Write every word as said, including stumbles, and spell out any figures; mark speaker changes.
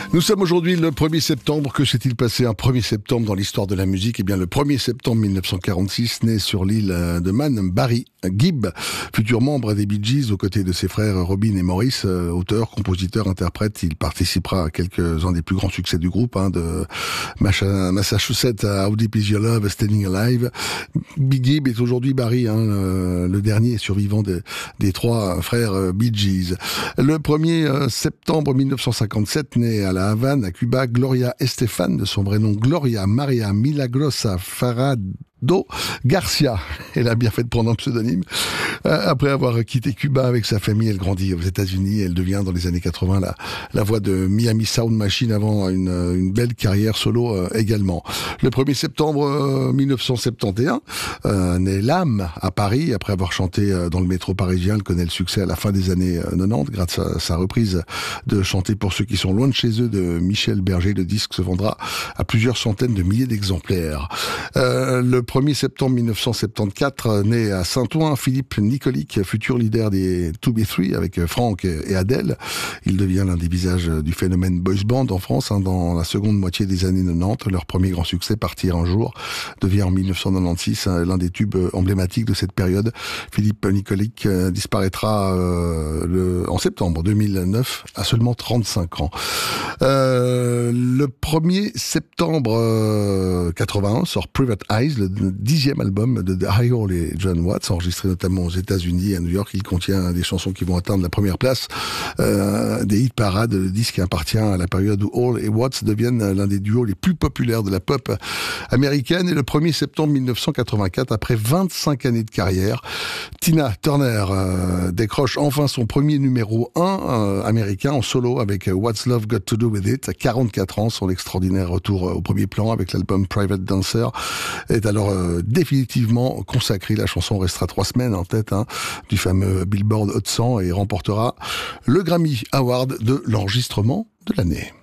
Speaker 1: Nous sommes aujourd'hui le premier septembre. Que s'est-il passé un premier septembre dans l'histoire de la musique? Eh bien, le premier septembre mille neuf cent quarante-six, né sur l'île de Man, Barry Gibb, futur membre des Bee Gees aux côtés de ses frères Robin et Maurice, auteur, compositeur, interprète. Il participera à quelques-uns des plus grands succès du groupe, hein, de Massachusetts à How Deep Is Your Love, Standing Alive. Bee Gibb est aujourd'hui Barry, hein, le, le dernier survivant de, des trois frères Bee Gees. Le premier septembre mille neuf cent cinquante-sept, né à La Havane, à Cuba, Gloria Estefan, de son vrai nom Gloria Maria Milagrosa Farado Garcia. Elle a bien fait de prendre un pseudonyme. Après avoir quitté Cuba avec sa famille, elle grandit aux États-Unis. Elle devient dans les années quatre-vingts la, la voix de Miami Sound Machine avant une, une belle carrière solo euh, également. Le premier septembre euh, mille neuf cent soixante et onze, euh, naît L'Âme à Paris. Après avoir chanté euh, dans le métro parisien, elle connaît le succès à la fin des années euh, quatre-vingt-dix grâce à sa reprise de Chanter pour ceux qui sont loin de chez eux de Michel Berger. Le disque se vendra à plusieurs centaines de milliers d'exemplaires. Euh, le premier septembre mille neuf cent soixante-quatorze, né à Saint-Ouen, Philippe Nicolic, futur leader des deux B trois avec Franck et Adèle. Il devient l'un des visages du phénomène boys band en France, hein, dans la seconde moitié des années quatre-vingt-dix. Leur premier grand succès, Partir un jour, devient en mille neuf cent quatre-vingt-seize hein, l'un des tubes emblématiques de cette période. Philippe Nicolic euh, disparaîtra euh, le, en septembre deux mille neuf à seulement trente-cinq ans. Euh, le premier septembre euh, quatre-vingt-un sort Private Eyes, le dixième album de Harry Hall et John Watts, enregistré notamment aux États-Unis et à New York. Il contient des chansons qui vont atteindre la première place euh, des hit parades. Le disque appartient à la période où Hall et Watts deviennent l'un des duos les plus populaires de la pop américaine. Et le premier septembre mille neuf cent quatre-vingt-quatre, après vingt-cinq années de carrière, Tina Turner euh, décroche enfin son premier numéro un euh, américain en solo avec What's Love Got to Do With It. À quarante-quatre ans, son extraordinaire retour au premier plan avec l'album Private Dancer est alors euh, définitivement consacré. La chanson restera trois semaines en tête hein, du fameux Billboard Hot cent et remportera le Grammy Award de l'enregistrement de l'année.